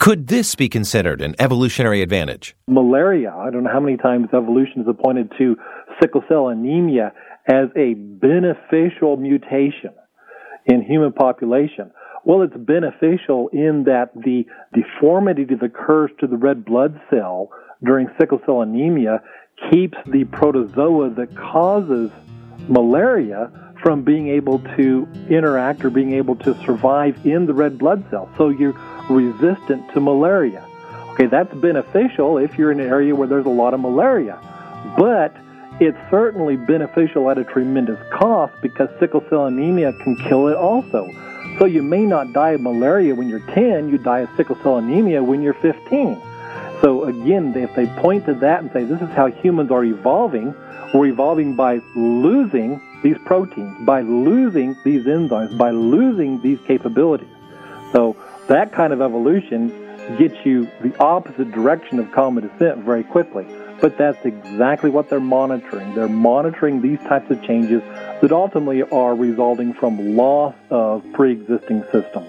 Could this be considered an evolutionary advantage? Malaria, I don't know how many times evolution has pointed to sickle cell anemia as a beneficial mutation in human population. Well, it's beneficial in that the deformity that occurs to the red blood cell during sickle cell anemia keeps the protozoa that causes malaria from being able to interact or being able to survive in the red blood cell. So you're resistant to malaria. Okay, that's beneficial if you're in an area where there's a lot of malaria. But it's certainly beneficial at a tremendous cost because sickle cell anemia can kill it also. So you may not die of malaria when you're 10, you die of sickle cell anemia when you're 15. So again, if they point to that and say, this is how humans are evolving, we're evolving by losing these proteins, by losing these enzymes, by losing these capabilities. So that kind of evolution gets you the opposite direction of common descent very quickly. But that's exactly what they're monitoring. They're monitoring these types of changes that ultimately are resulting from loss of pre-existing systems.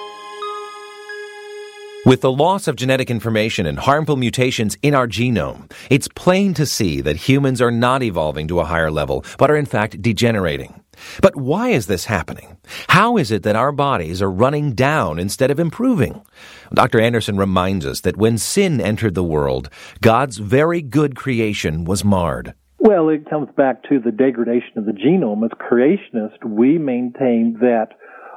With the loss of genetic information and harmful mutations in our genome, it's plain to see that humans are not evolving to a higher level, but are in fact degenerating. But why is this happening? How is it that our bodies are running down instead of improving? Dr. Anderson reminds us that when sin entered the world, God's very good creation was marred. Well, it comes back to the degradation of the genome. As creationists, we maintain that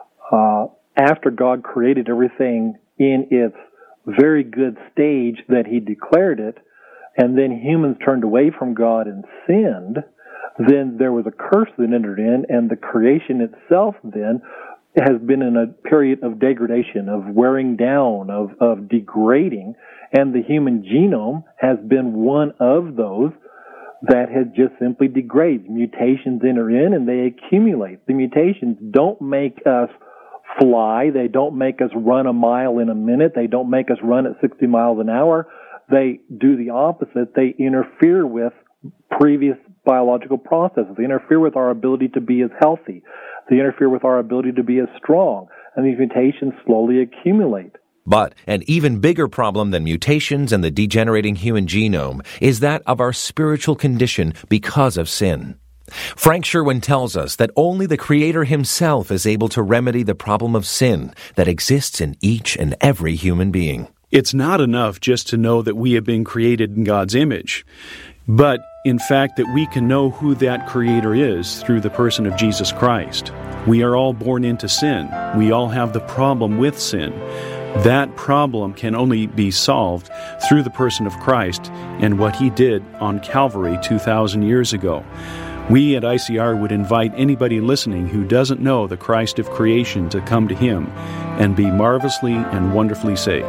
after God created everything in its very good stage that He declared it, and then humans turned away from God and sinned, then there was a curse that entered in, and the creation itself then has been in a period of degradation, of wearing down, of degrading, and the human genome has been one of those that has just simply degrades. Mutations enter in and they accumulate. The mutations don't make us fly. They don't make us run a mile in a minute. They don't make us run at 60 miles an hour. They do the opposite. They interfere with previous biological processes. They interfere with our ability to be as healthy. They interfere with our ability to be as strong. And these mutations slowly accumulate. But an even bigger problem than mutations and the degenerating human genome is that of our spiritual condition because of sin. Frank Sherwin tells us that only the Creator Himself is able to remedy the problem of sin that exists in each and every human being. It's not enough just to know that we have been created in God's image, but in fact that we can know who that Creator is through the person of Jesus Christ. We are all born into sin. We all have the problem with sin. That problem can only be solved through the person of Christ and what He did on Calvary 2,000 years ago. We at ICR would invite anybody listening who doesn't know the Christ of creation to come to Him and be marvelously and wonderfully saved.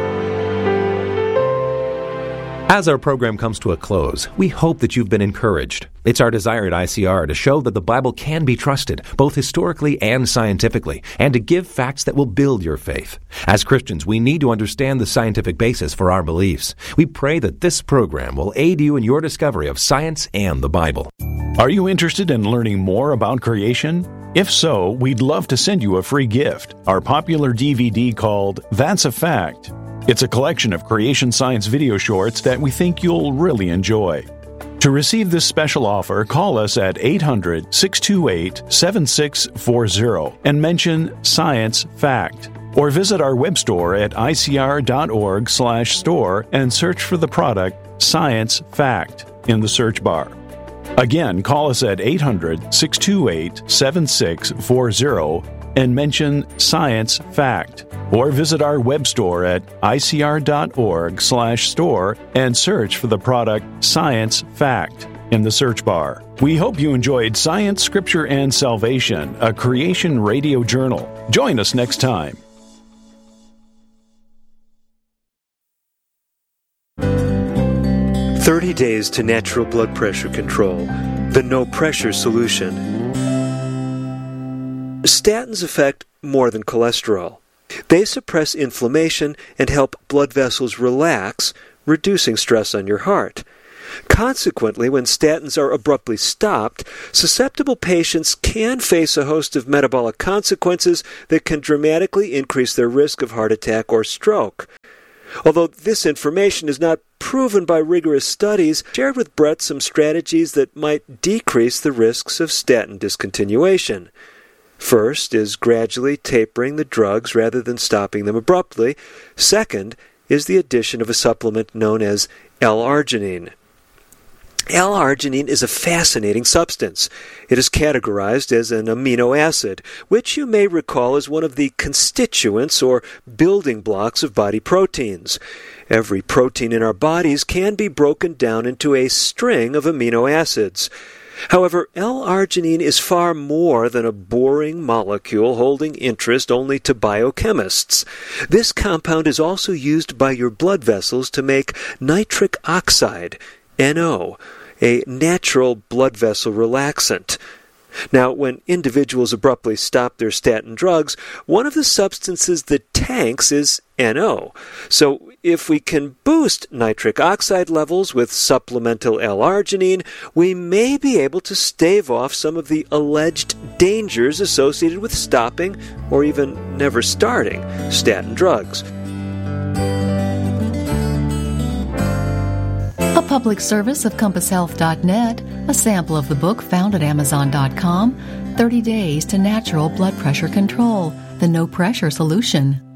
As our program comes to a close, we hope that you've been encouraged. It's our desire at ICR to show that the Bible can be trusted, both historically and scientifically, and to give facts that will build your faith. As Christians, we need to understand the scientific basis for our beliefs. We pray that this program will aid you in your discovery of science and the Bible. Are you interested in learning more about creation? If so, we'd love to send you a free gift, our popular DVD called That's a Fact. It's a collection of creation science video shorts that we think you'll really enjoy. To receive this special offer, call us at 800-628-7640 and mention Science Fact. Or visit our web store at icr.org/store and search for the product Science Fact in the search bar. Again, call us at 800-628-7640 and mention Science Fact. Or visit our web store at icr.org/store and search for the product Science Fact in the search bar. We hope you enjoyed Science, Scripture, and Salvation, a creation radio journal. Join us next time. "30 Days to Natural Blood Pressure Control, the No Pressure Solution." Statins affect more than cholesterol. They suppress inflammation and help blood vessels relax, reducing stress on your heart. Consequently, when statins are abruptly stopped, susceptible patients can face a host of metabolic consequences that can dramatically increase their risk of heart attack or stroke. Although this information is not proven by rigorous studies, I shared with Brett some strategies that might decrease the risks of statin discontinuation. First is gradually tapering the drugs rather than stopping them abruptly. Second is the addition of a supplement known as L-arginine. L-arginine is a fascinating substance. It is categorized as an amino acid, which you may recall is one of the constituents or building blocks of body proteins. Every protein in our bodies can be broken down into a string of amino acids. However, L-arginine is far more than a boring molecule holding interest only to biochemists. This compound is also used by your blood vessels to make nitric oxide, NO, a natural blood vessel relaxant. Now, when individuals abruptly stop their statin drugs, one of the substances that tanks is NO. So, if we can boost nitric oxide levels with supplemental L-arginine, we may be able to stave off some of the alleged dangers associated with stopping, or even never starting, statin drugs. A public service of CompassHealth.net, a sample of the book found at Amazon.com, 30 Days to Natural Blood Pressure Control, the No Pressure Solution.